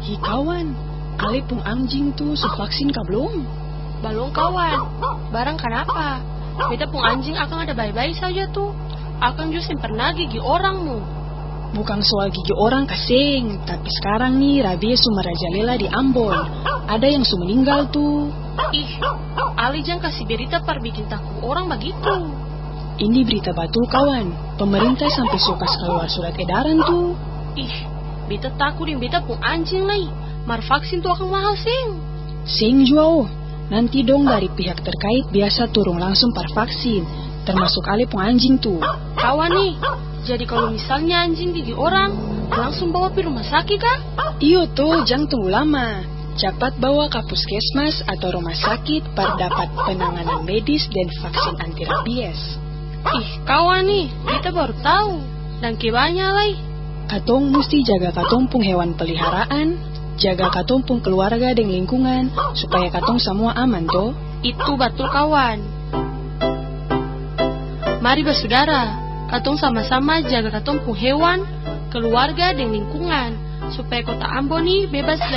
Hi kawan, ale pung anjing tuh vaksin kah belum? Belum kawan, barang kenapa? Beta pung anjing akan ada baik-baik saja tuh. Akan justru pernah gigi orangmu. Bukan soal gigi orang kaseng, tapi sekarang nih rabies merajalela di Ambon. Ada yang meninggal tuh. Ih, Ali jangan kasih berita bikin takut orang begitu. Ini berita batu kawan, pemerintah sampai sukas keluar surat edaran tuh. Ih, beta takut yang beta pun anjing nih. Mar vaksin tuh akan mahal sing. Sing jauh, nanti dong dari pihak terkait biasa turun langsung vaksin, termasuk ale pun anjing tuh. Kawan nih, jadi kalau misalnya anjing gigi orang, langsung bawa ke rumah sakit kah? Iyo tuh, jangan tunggu lama. Cepat bawa ke puskesmas atau rumah sakit dapat penanganan medis dan vaksin anti rabies. Ih, kawan nih, kita baru tahu. Dan kebanya lagi. Katong mesti jaga katong pung hewan peliharaan, jaga katong pung keluarga dan lingkungan, supaya katong semua aman toh. Itu betul kawan. Mari bersaudara, katong sama-sama jaga katong pung hewan, keluarga dan lingkungan, supaya kota Ambon nih bebas dari